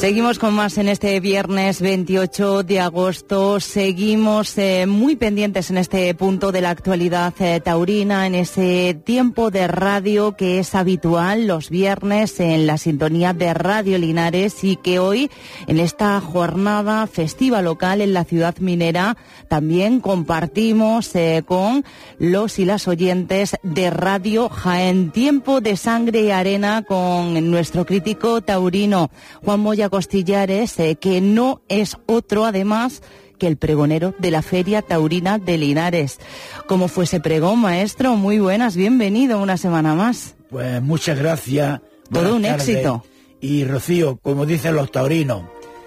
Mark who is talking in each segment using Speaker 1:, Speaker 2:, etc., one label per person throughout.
Speaker 1: Seguimos con más en este viernes 28 de agosto. Seguimos muy pendientes en este punto de la actualidad taurina, en ese tiempo de radio que es habitual los viernes en la sintonía de Radio Linares, y que hoy, en esta jornada festiva local en la ciudad minera, también compartimos con los y las oyentes de Radio Jaén. Tiempo de sangre y arena con nuestro crítico taurino, Juan Moya Costillares, que no es otro, además, que el pregonero de la Feria Taurina de Linares. ¿Cómo fue ese pregón, maestro? Muy buenas, bienvenido una semana más.
Speaker 2: Pues muchas gracias.
Speaker 1: Todo un éxito.
Speaker 2: Y Rocío, como dicen los taurinos,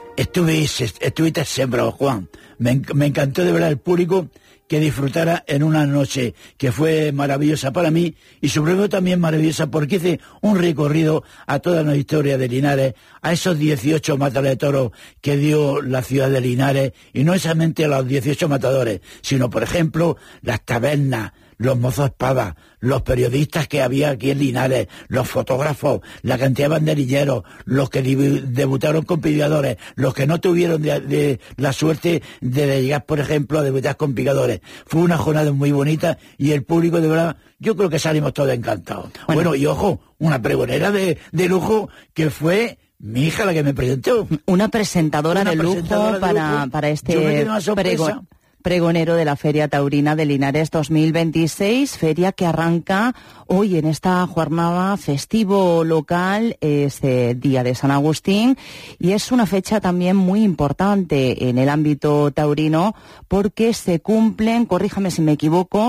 Speaker 2: estuviste sembrado, Juan. Me encantó de ver al público que disfrutara en una noche que fue maravillosa para mí, y sobre todo también maravillosa porque hice un recorrido a toda la historia de Linares, a esos 18 mataderos de toros que dio la ciudad de Linares, y no solamente a los 18 matadores, sino, por ejemplo, las tabernas, los mozos espadas, los periodistas que había aquí en Linares, los fotógrafos, la cantidad de banderilleros, los que debutaron con picadores, los que no tuvieron de la suerte de llegar, por ejemplo, a debutar con picadores. Fue una jornada muy bonita y el público, de verdad, yo creo que salimos todos encantados. Bueno, y ojo, una pregonera de lujo que fue mi hija la que me presentó.
Speaker 1: Una presentadora de lujo para este pregonero de la Feria Taurina de Linares 2026, feria que arranca hoy en esta jornada festivo local, este día de San Agustín, y es una fecha también muy importante en el ámbito taurino porque se cumplen, corríjame si me equivoco,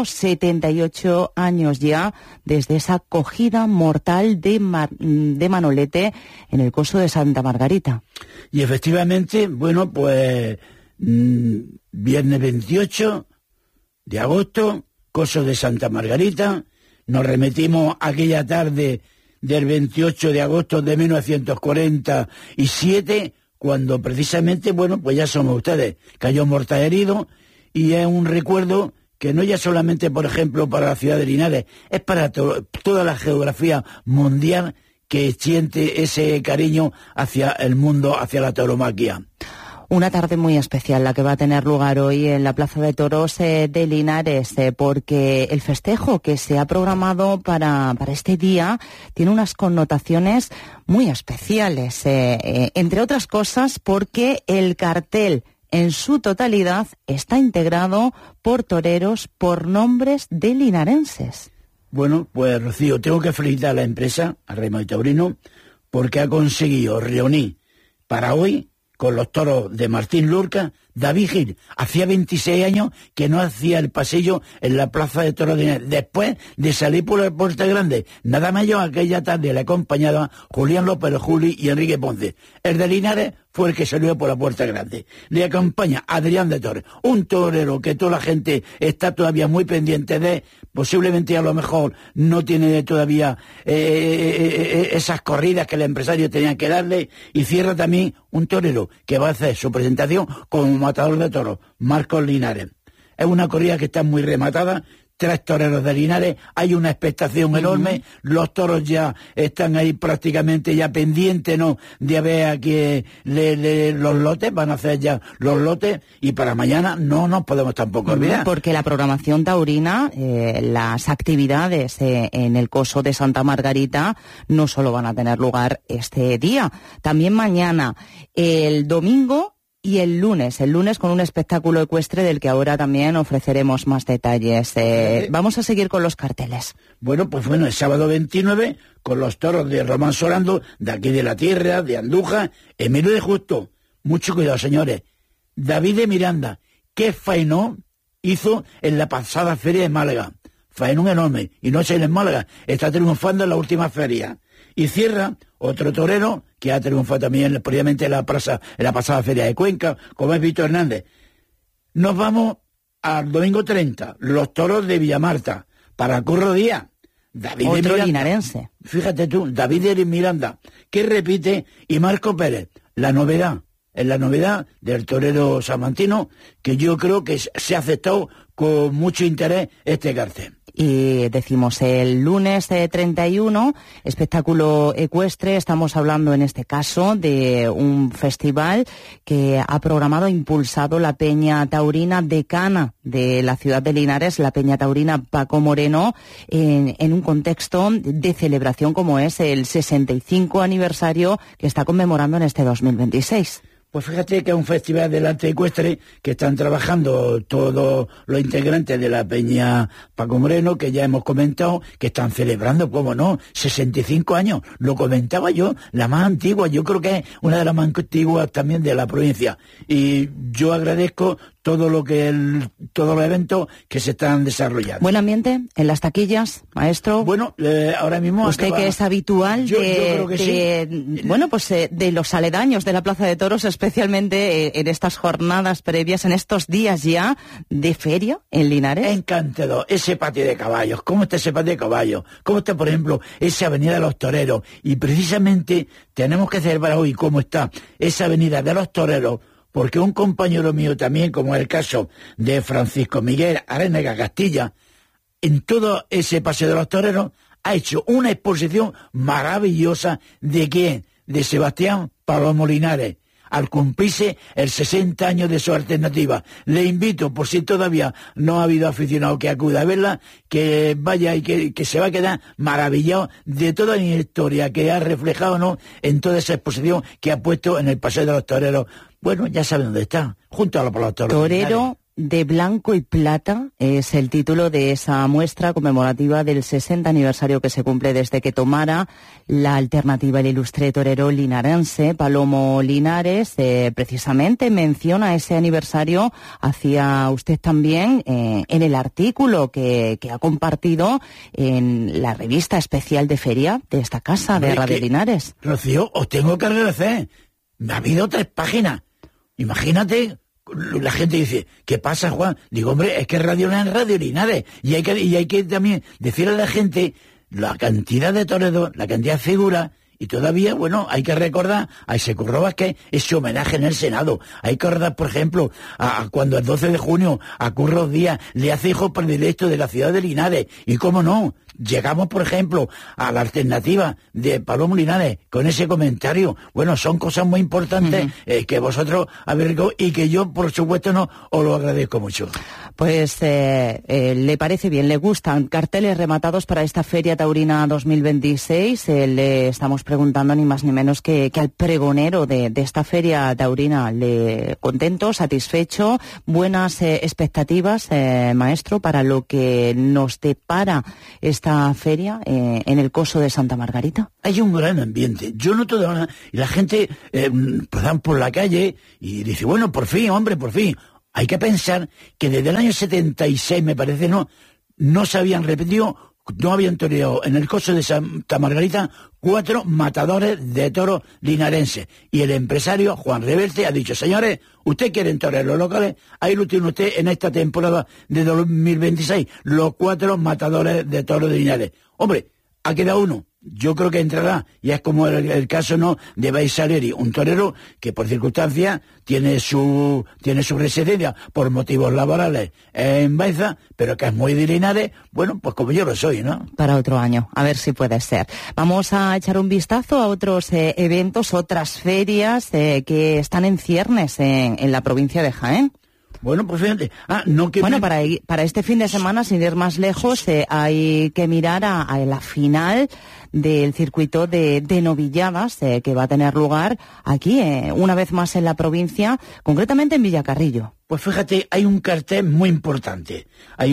Speaker 1: 78 años ya desde esa cogida mortal de Manolete en el coso de Santa Margarita.
Speaker 2: Y efectivamente, bueno, pues viernes 28 de agosto, coso de Santa Margarita. Nos remitimos aquella tarde del 28 de agosto de 1947, cuando precisamente, bueno, pues ya somos ustedes, cayó mortal herido, y es un recuerdo que no ya solamente, por ejemplo, para la ciudad de Linares, es para toda la geografía mundial que siente ese cariño hacia el mundo, hacia la tauromaquia.
Speaker 1: Una tarde muy especial la que va a tener lugar hoy en la Plaza de Toros de Linares, porque el festejo que se ha programado para este día tiene unas connotaciones muy especiales, entre otras cosas porque el cartel en su totalidad está integrado por toreros por nombres de linarenses. Bueno, pues Rocío, tengo que felicitar a la empresa, a Remo y Taurino, porque ha conseguido reunir para hoy, con los toros de Martín Lurca, David Gil. Hacía 26 años que no hacía el pasillo en la Plaza de Toros de Linares. Después de salir por la Puerta Grande, nada más yo aquella tarde le acompañaba Julián López Juli y Enrique Ponce. El de Linares fue el que salió por la Puerta Grande. Le acompaña Adrián de Torres, un torero que toda la gente está todavía muy pendiente de, posiblemente a lo mejor no tiene todavía esas corridas que el empresario tenía que darle, y cierra también un torero que va a hacer su presentación como matador de toros, Marcos Linares. Es una corrida que está muy rematada, 3 toreros de Linares, hay una expectación enorme, los toros ya están ahí prácticamente ya pendientes, ¿no?, de ver aquí los lotes, van a hacer ya los lotes, y para mañana no nos podemos tampoco olvidar. Porque la programación taurina, las actividades en el coso de Santa Margarita no solo van a tener lugar este día, también mañana, el domingo y el lunes con un espectáculo ecuestre del que ahora también ofreceremos más detalles. Vamos a seguir con los carteles. Bueno, el sábado 29, con los toros de Román Solando, de aquí de la tierra, de Andújar, Emilio de Justo. Mucho cuidado, señores. David de Miranda, qué faenón hizo en la pasada feria de Málaga. Faenón enorme, y no sé en Málaga, está triunfando en la última feria. Y cierra otro torero que ha triunfado también previamente en la pasada feria de Cuenca, como es Víctor Hernández. Nos vamos al domingo 30, los toros de Villamarta, para Curro Díaz. David otro de Miranda, linarense. Fíjate tú, David de Miranda, que repite, y Marco Pérez. La novedad, es la novedad del torero salmantino, que yo creo que se ha aceptado con mucho interés este cartel. Y decimos el lunes 31, espectáculo ecuestre. Estamos hablando en este caso de un festival que ha programado e impulsado la Peña Taurina Decana de la ciudad de Linares, la Peña Taurina Paco Moreno, en un contexto de celebración como es el 65 aniversario que está conmemorando en este 2026.
Speaker 2: Pues fíjate que es un festival del arte ecuestre que están trabajando todos los integrantes de la Peña Paco Moreno, que ya hemos comentado, que están celebrando, cómo no, 65 años. Lo comentaba yo, la más antigua, yo creo que es una de las más antiguas también de la provincia. Y yo agradezco todos los eventos que se están desarrollando.
Speaker 1: ¿Buen ambiente en las taquillas, maestro?
Speaker 2: Bueno, ahora mismo...
Speaker 1: Usted que es habitual
Speaker 2: yo creo que
Speaker 1: sí. De los aledaños de la Plaza de Toros, especialmente en estas jornadas previas, en estos días ya de feria en Linares.
Speaker 2: Encantador, ese patio de caballos, cómo está ese patio de caballos, cómo está, por ejemplo, esa avenida de los toreros, y precisamente tenemos que celebrar hoy cómo está esa avenida de los toreros, porque un compañero mío también, como es el caso de Francisco Miguel Arénega Castilla, en todo ese paseo de los toreros, ha hecho una exposición maravillosa ¿de quién? De Sebastián Palomo Linares, al cumplirse el 60 años de su alternativa. Le invito, por si todavía no ha habido aficionado que acuda a verla, que vaya y que se va a quedar maravillado de toda la historia que ha reflejado, ¿no?, en toda esa exposición que ha puesto en el Paseo de los Toreros. Bueno, ya saben dónde está, junto a los toreros.
Speaker 1: Torero de blanco y plata es el título de esa muestra conmemorativa del 60 aniversario que se cumple desde que tomara la alternativa el ilustre torero linarense Palomo Linares. Precisamente menciona ese aniversario, hacía usted también en el artículo que ha compartido en la revista especial de feria de esta casa de Radio Linares.
Speaker 2: Rocío, os tengo que agradecer. Me ha habido 3 páginas. Imagínate, la gente dice, ¿qué pasa, Juan? Digo, hombre, es que Radio Linares es Radio Linares. Y hay que también decirle a la gente la cantidad de toreros, la cantidad de figuras. Y todavía, bueno, hay que recordar a ese Curro Vázquez, ese homenaje en el Senado. Hay que recordar, por ejemplo, a cuando el 12 de junio a Curro Díaz le hace hijo predilecto de la ciudad de Linares. Y cómo no, llegamos, por ejemplo, a la alternativa de Palomo Linares con ese comentario. Bueno, son cosas muy importantes que vosotros habéis recordado y que yo, por supuesto, no os lo agradezco mucho.
Speaker 1: Pues le parece bien, le gustan carteles rematados para esta Feria Taurina 2026. Le estamos preguntando ni más ni menos que al pregonero de esta Feria Taurina. ¿Le contento, satisfecho, buenas expectativas, maestro, para lo que nos depara esta feria en el Coso de Santa Margarita?
Speaker 2: Hay un gran ambiente. Yo noto de verdad, y la gente pasan por la calle y dice, bueno, por fin, hombre, por fin. Hay que pensar que desde el año 76, me parece, no se habían repetido, no habían toreado en el Coso de Santa Margarita 4 matadores de toros linarenses. Y el empresario, Juan Reverte, ha dicho, señores, ¿ustedes quieren torear los locales? Ahí lo tiene usted en esta temporada de 2026, los 4 matadores de toros de Linares. Hombre, ha quedado uno. Yo creo que entrará, y es como el caso de Baisaleri, un torero que por circunstancias tiene su residencia por motivos laborales en Baeza, pero que es muy de Linares, bueno, pues como yo lo soy, ¿no?
Speaker 1: Para otro año, a ver si puede ser. Vamos a echar un vistazo a otros eventos, otras ferias que están en ciernes en la provincia de Jaén.
Speaker 2: Bueno, pues fíjate.
Speaker 1: Para este fin de semana, sin ir más lejos, hay que mirar a la final del circuito de novilladas que va a tener lugar aquí, una vez más en la provincia, concretamente en Villacarrillo.
Speaker 2: Pues fíjate, hay un cartel muy importante.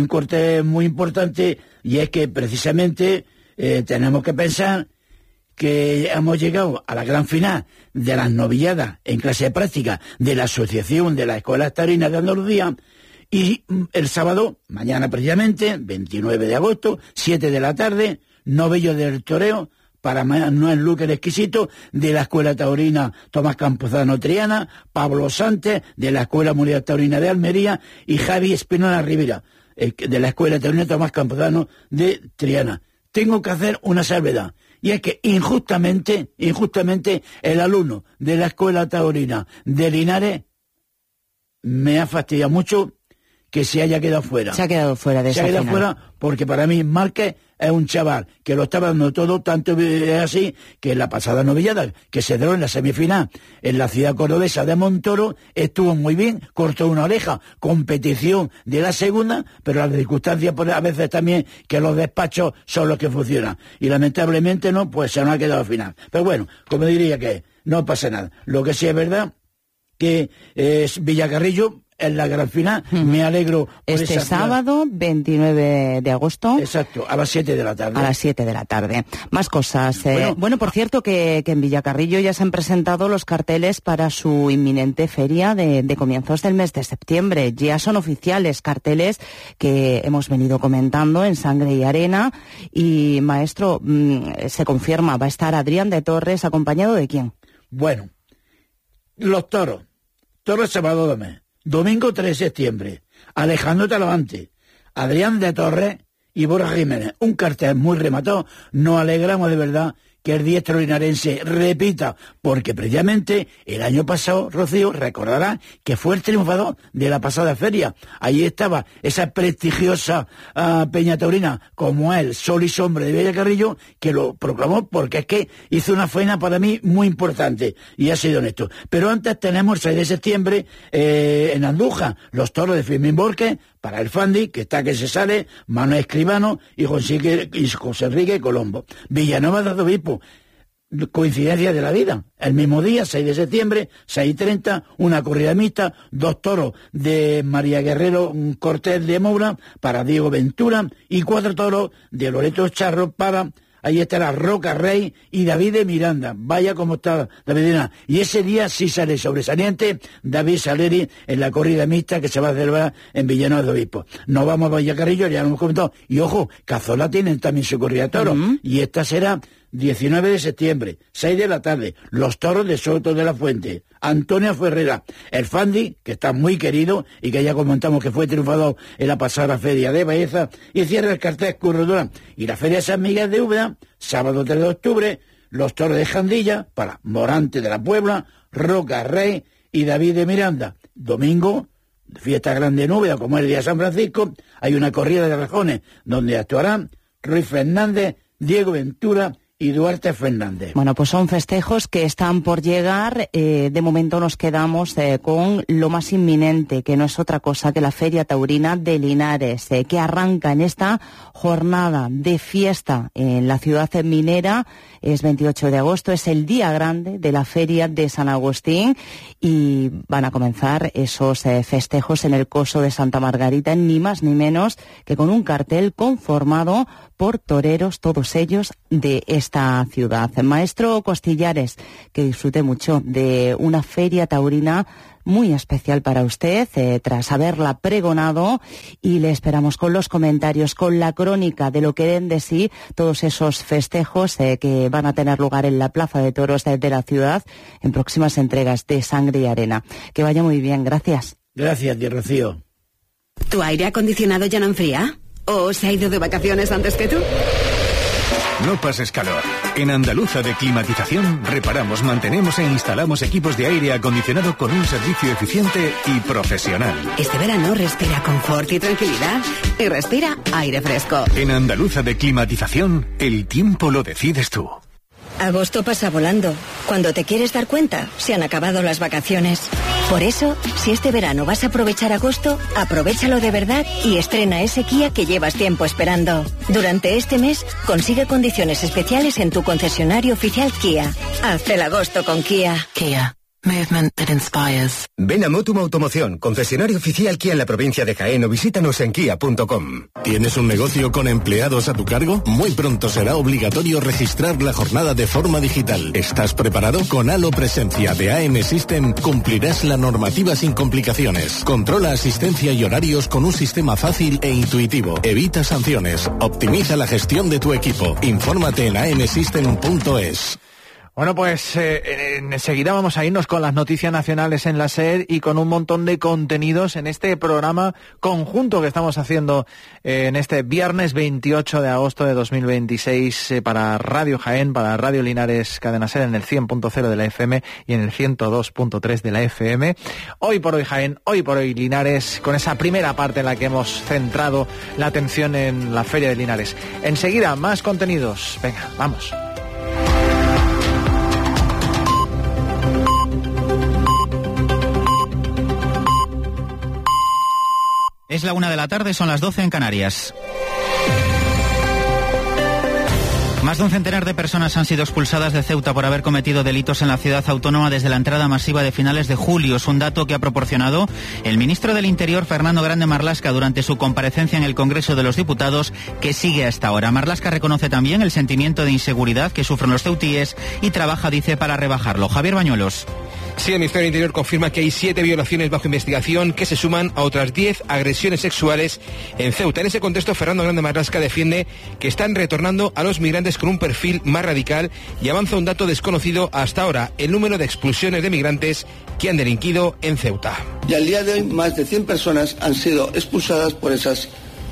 Speaker 2: Y es que precisamente tenemos que pensar que hemos llegado a la gran final de las novilladas en clase de práctica de la Asociación de las Escuelas Taurinas de Andalucía, y el sábado, mañana precisamente, 29 de agosto, 7 de la tarde, novillo del toreo para Manuel Luque el Exquisito, de la Escuela Taurina Tomás Campuzano Triana, Pablo Sánchez, de la Escuela Mundial Taurina de Almería, y Javi Espinola Rivera, de la Escuela Taurina Tomás Campuzano de Triana. Tengo que hacer una salvedad. Y es que injustamente, el alumno de la Escuela Taurina de Linares me ha fastidiado mucho que se haya quedado fuera.
Speaker 1: Se ha quedado fuera de esa final. Se ha quedado fuera
Speaker 2: porque para mí Márquez es un chaval que lo estaba dando todo, tanto es así que en la pasada novillada, que se dio en la semifinal en la ciudad cordobesa de Montoro, estuvo muy bien, cortó una oreja, competición de la segunda, pero las circunstancias pues, a veces también que los despachos son los que funcionan. Y lamentablemente no, pues se nos ha quedado al final. Pero bueno, como diría que no pasa nada. Lo que sí es verdad que es Villacarrillo en la gran final. Me alegro por
Speaker 1: este sábado 29 de agosto.
Speaker 2: Exacto, a las 7 de la tarde.
Speaker 1: A las 7 de la tarde. Más cosas. Bueno, por cierto que en Villacarrillo ya se han presentado los carteles para su inminente feria de comienzos del mes de septiembre. Ya son oficiales carteles que hemos venido comentando en Sangre y Arena. Y, maestro, se confirma, va a estar Adrián de Torres, ¿acompañado de quién?
Speaker 2: Bueno, los toros. Toros sábado de mes. Domingo 3 de septiembre, Alejandro Talavante, Adrián de Torres y Borja Jiménez. Un cartel muy rematado. Nos alegramos de verdad que el diestro linarense repita, porque precisamente el año pasado, Rocío, recordará que fue el triunfador de la pasada feria. Ahí estaba esa prestigiosa peña taurina, como él, Sol y Sombra de Villacarrillo, que lo proclamó porque es que hizo una faena para mí muy importante, y ha sido honesto. Pero antes tenemos el 6 de septiembre en Andújar, los toros de Firmín Borges, para el Fandi, que está que se sale, Manuel Escribano y José Enrique Colombo. Villanueva de Obispo, coincidencia de la vida. El mismo día, 6 de septiembre, 6:30, una corrida mixta, 2 toros de María Guerrero Cortés de Moura para Diego Ventura y 4 toros de Loreto Charro para... Ahí estará Roca Rey y David de Miranda. Vaya como está David. Y ese día sí sale sobresaliente David Saleri en la corrida mixta que se va a celebrar en Villanueva de Obispo. Nos vamos a Villacarrillo, ya lo hemos comentado. Y ojo, Cazorla tienen también su corrida de toros. Y esta será 19 de septiembre, 6 de la tarde. Los toros de Soto de la Fuente. Antonio Ferrera, el Fandi, que está muy querido y que ya comentamos que fue triunfador en la pasada feria de Baeza, y cierra el cartel Curro Durán. Y la feria de San Miguel de Úbeda, sábado 3 de octubre, los toros de Jandilla para Morante de la Puebla, Roca Rey y David de Miranda. Domingo, fiesta grande en Úbeda, como es el día de San Francisco, hay una corrida de rajones donde actuarán Ruiz Fernández, Diego Ventura y Duarte Fernández.
Speaker 1: Bueno, pues son festejos que están por llegar. De momento nos quedamos con lo más inminente, que no es otra cosa que la Feria Taurina de Linares, que arranca en esta jornada de fiesta en la ciudad minera. Es 28 de agosto, es el día grande de la Feria de San Agustín y van a comenzar esos festejos en el Coso de Santa Margarita, ni más ni menos que con un cartel conformado por toreros, todos ellos de esta ciudad. Maestro Costillares, que disfrute mucho de una feria taurina muy especial para usted, tras haberla pregonado, y le esperamos con los comentarios, con la crónica de lo que den de sí todos esos festejos que van a tener lugar en la Plaza de Toros de la ciudad en próximas entregas de Sangre y Arena. Que vaya muy bien, gracias.
Speaker 2: Gracias, tío Rocío.
Speaker 3: ¿Tu aire acondicionado ya no enfría? ¿O se ha ido de vacaciones antes que tú?
Speaker 4: No pases calor. En Andaluza de Climatización reparamos, mantenemos e instalamos equipos de aire acondicionado con un servicio eficiente y profesional.
Speaker 3: Este verano respira confort y tranquilidad y respira aire fresco.
Speaker 4: En Andaluza de Climatización, el tiempo lo decides tú.
Speaker 5: Agosto pasa volando. Cuando te quieres dar cuenta, se han acabado las vacaciones. Por eso, si este verano vas a aprovechar agosto, aprovéchalo de verdad y estrena ese Kia que llevas tiempo esperando. Durante este mes, consigue condiciones especiales en tu concesionario oficial Kia. Haz el agosto con Kia.
Speaker 6: Kia. Movement that inspires.
Speaker 7: Ven a Motum Automoción, concesionario oficial Kia en la provincia de Jaén, o visítanos en kia.com.
Speaker 8: ¿Tienes un negocio con empleados a tu cargo? Muy pronto será obligatorio registrar la jornada de forma digital. ¿Estás preparado? Con Halo Presencia de AM System cumplirás la normativa sin complicaciones. Controla asistencia y horarios con un sistema fácil e intuitivo. Evita sanciones. Optimiza la gestión de tu equipo. Infórmate en amsystem.es.
Speaker 9: Bueno, pues enseguida vamos a irnos con las noticias nacionales en la SER y con un montón de contenidos en este programa conjunto que estamos haciendo en este viernes 28 de agosto de 2026 para Radio Jaén, para Radio Linares Cadena SER en el 100.0 de la FM y en el 102.3 de la FM. Hoy por hoy Jaén, hoy por hoy Linares, con esa primera parte en la que hemos centrado la atención en la Feria de Linares. Enseguida, más contenidos. Venga, vamos.
Speaker 10: Es la 1 de la tarde, son las 12 en Canarias. Más de un centenar de personas han sido expulsadas de Ceuta por haber cometido delitos en la ciudad autónoma desde la entrada masiva de finales de julio. Es un dato que ha proporcionado el ministro del Interior, Fernando Grande Marlaska, durante su comparecencia en el Congreso de los Diputados, que sigue hasta ahora. Marlaska reconoce también el sentimiento de inseguridad que sufren los ceutíes y trabaja, dice, para rebajarlo. Javier Bañuelos.
Speaker 11: Sí, el Ministerio del Interior confirma que hay 7 violaciones bajo investigación que se suman a otras 10 agresiones sexuales en Ceuta. En ese contexto, Fernando Grande Marlaska defiende que están retornando a los migrantes con un perfil más radical y avanza un dato desconocido hasta ahora: el número de expulsiones de migrantes que han delinquido en Ceuta.
Speaker 12: Y al día de hoy, más de 100 personas han sido expulsadas por esas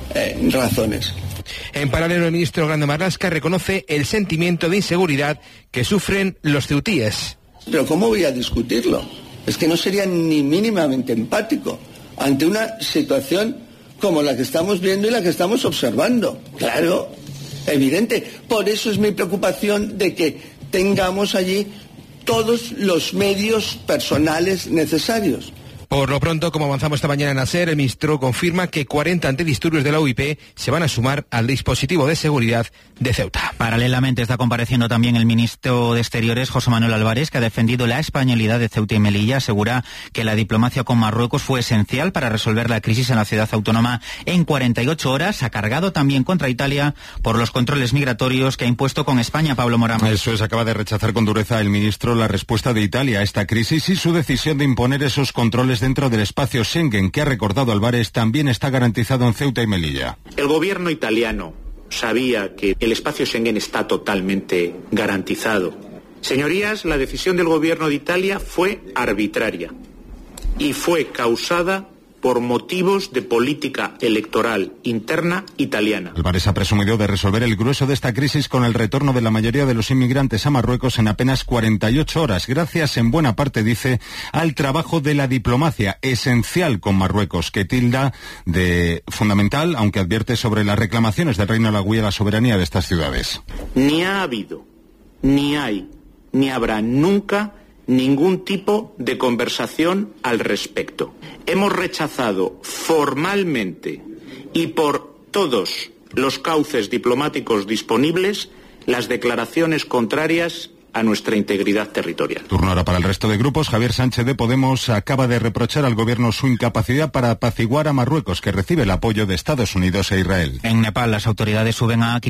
Speaker 12: razones.
Speaker 11: En paralelo, el ministro Grande Marlaska reconoce el sentimiento de inseguridad que sufren los ceutíes.
Speaker 12: Pero ¿cómo voy a discutirlo? Es que no sería ni mínimamente empático ante una situación como la que estamos viendo y la que estamos observando. Claro, evidente. Por eso es mi preocupación de que tengamos allí todos los medios personales necesarios.
Speaker 11: Por lo pronto, como avanzamos esta mañana en la SER, el ministro confirma que 40 antidisturbios de la UIP se van a sumar al dispositivo de seguridad de Ceuta.
Speaker 10: Paralelamente está compareciendo también el ministro de Exteriores, José Manuel Álvarez, que ha defendido la españolidad de Ceuta y Melilla. Asegura que la diplomacia con Marruecos fue esencial para resolver la crisis en la ciudad autónoma en 48 horas. Ha cargado también contra Italia por los controles migratorios que ha impuesto con España. Pablo Morán.
Speaker 13: Eso es, acaba de rechazar con dureza el ministro la respuesta de Italia a esta crisis y su decisión de imponer esos controles dentro del espacio Schengen, que ha recordado Álvarez, también está garantizado en Ceuta y Melilla.
Speaker 14: El gobierno italiano sabía que el espacio Schengen está totalmente garantizado. Señorías, la decisión del gobierno de Italia fue arbitraria y fue causada por motivos de política electoral interna italiana.
Speaker 13: Álvarez ha presumido de resolver el grueso de esta crisis con el retorno de la mayoría de los inmigrantes a Marruecos en apenas 48 horas, gracias en buena parte, dice, al trabajo de la diplomacia, esencial con Marruecos, que tilda de fundamental, aunque advierte sobre las reclamaciones del Reino Alauí a la soberanía de estas ciudades.
Speaker 14: Ni ha habido, ni hay, ni habrá nunca ningún tipo de conversación al respecto. Hemos rechazado formalmente y por todos los cauces diplomáticos disponibles las declaraciones contrarias a nuestra integridad territorial.
Speaker 13: Turno ahora para el resto de grupos. Javier Sánchez de Podemos acaba de reprochar al gobierno su incapacidad para apaciguar a Marruecos, que recibe el apoyo de Estados Unidos e Israel.
Speaker 10: En Nepal las autoridades suben a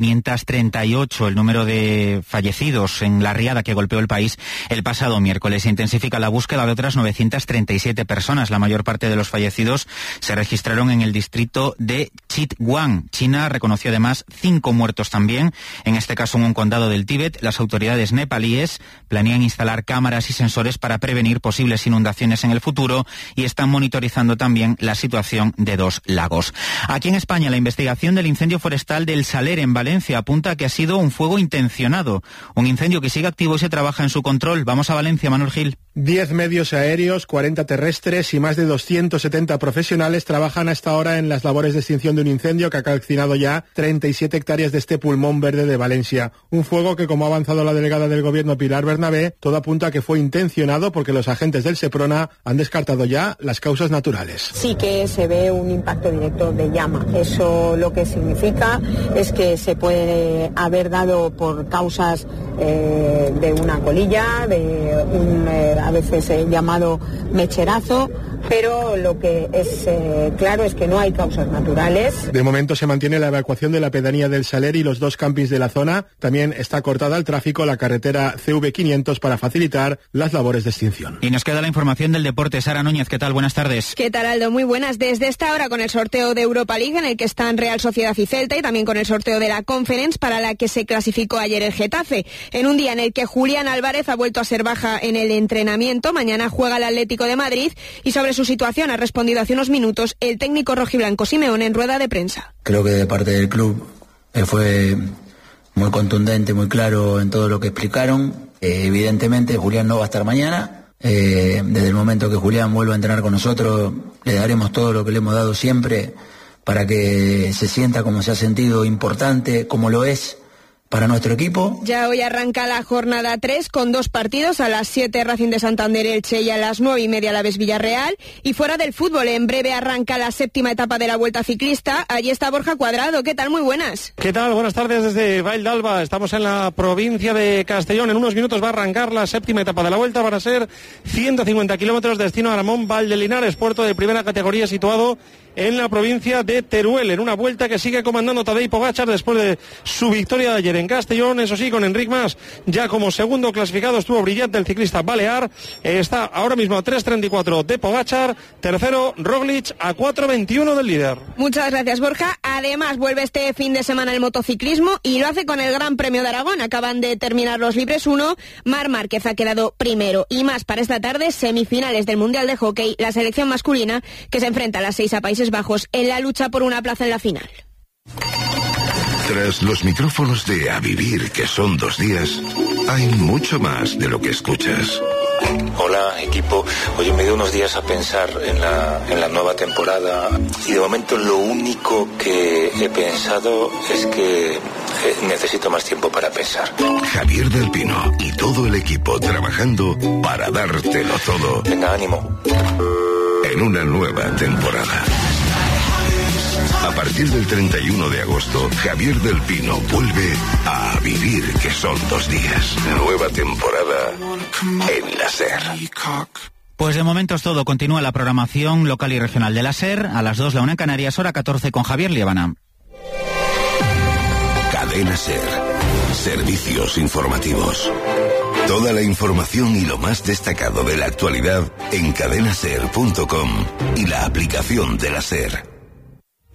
Speaker 10: 538 el número de fallecidos en la riada que golpeó el país el pasado miércoles. Se intensifica la búsqueda de otras 937 personas. La mayor parte de los fallecidos se registraron en el distrito de Chitwan. China reconoció además 5 muertos también, en este caso en un condado del Tíbet. Las autoridades nepalíes planean instalar cámaras y sensores para prevenir posibles inundaciones en el futuro y están monitorizando también la situación de 2 lagos. Aquí en España, la investigación del incendio forestal del Saler en Valencia apunta a que ha sido un fuego intencionado, un incendio que sigue activo y se trabaja en su control. Vamos a Valencia, Manuel Gil.
Speaker 15: 10 medios aéreos, 40 terrestres y más de 270 profesionales trabajan hasta ahora en las labores de extinción de un incendio que ha calcinado ya 37 hectáreas de este pulmón verde de Valencia. Un fuego que, como ha avanzado la delegada del Gobierno Pilar Bernabé, todo apunta a que fue intencionado porque los agentes del Seprona han descartado ya las causas naturales.
Speaker 16: Sí que se ve un impacto directo de llama. Eso lo que significa es que se puede haber dado por causas de una colilla, de un a veces llamado mecherazo, pero lo que es claro es que no hay causas naturales.
Speaker 15: De momento se mantiene la evacuación de la pedanía del Saler y los 2 campings de la zona. También está cortada al tráfico la carretera CV500 para facilitar las labores de extinción.
Speaker 10: Y nos queda la información del deporte. Sara Núñez, ¿qué tal? Buenas tardes.
Speaker 17: ¿Qué tal, Aldo? Muy buenas. Desde esta hora con el sorteo de Europa League, en el que están Real Sociedad y Celta, y también con el sorteo de la Conference, para la que se clasificó ayer el Getafe. En un día en el que Julián Álvarez ha vuelto a ser baja en el entrenamiento. Mañana juega el Atlético de Madrid, y sobre su situación ha respondido hace unos minutos el técnico rojiblanco Simeone en rueda de prensa.
Speaker 18: Creo que de parte del club fue muy contundente, muy claro en todo lo que explicaron. Evidentemente Julián no va a estar mañana. Desde el momento que Julián vuelva a entrenar con nosotros, le daremos todo lo que le hemos dado siempre para que se sienta como se ha sentido, importante, como lo es para nuestro equipo.
Speaker 17: Ya hoy arranca la jornada 3 con 2 partidos, a las 7 Racing de Santander Elche y a las 9:30 Alavés Villarreal. Y fuera del fútbol, en breve arranca la 7ª etapa de la Vuelta Ciclista. Allí está Borja Cuadrado. ¿Qué tal? Muy buenas.
Speaker 19: ¿Qué tal? Buenas tardes desde Vall d'Alba. Estamos en la provincia de Castellón. En unos minutos va a arrancar la 7ª etapa de la Vuelta. Van a ser 150 kilómetros, destino Aramón, Valdelinares, puerto de primera categoría situado en la provincia de Teruel, en una vuelta que sigue comandando Tadej Pogačar después de su victoria de ayer en Castellón. Eso sí, con Enric Mas ya como segundo clasificado, estuvo brillante el ciclista balear. Está ahora mismo a 3:34 de Pogačar, tercero Roglic a 4:21 del líder.
Speaker 17: Muchas gracias, Borja. Además vuelve este fin de semana el motociclismo y lo hace con el Gran Premio de Aragón. Acaban de terminar los Libres 1, Marc Márquez ha quedado primero. Y más para esta tarde, semifinales del Mundial de Hockey, la selección masculina que se enfrenta a las 6 a Países Bajos en la lucha por una plaza en la final.
Speaker 20: Tras los micrófonos de A Vivir, que son 2 días, hay mucho más de lo que escuchas.
Speaker 21: Hola, equipo. Oye, me dio unos días a pensar en la nueva temporada y de momento lo único que he pensado es que necesito más tiempo para pensar.
Speaker 20: Javier del Pino y todo el equipo trabajando para dártelo todo.
Speaker 21: Venga, ánimo.
Speaker 20: En una nueva temporada. A partir del 31 de agosto, Javier del Pino vuelve a Vivir, que son 2 días. Nueva temporada en la SER.
Speaker 10: Pues de momento es todo. Continúa la programación local y regional de la SER. A las 2, la 1 en Canarias, hora 14 con Javier Liébana.
Speaker 20: Cadena SER. Servicios informativos. Toda la información y lo más destacado de la actualidad en cadenaser.com y la aplicación de la SER.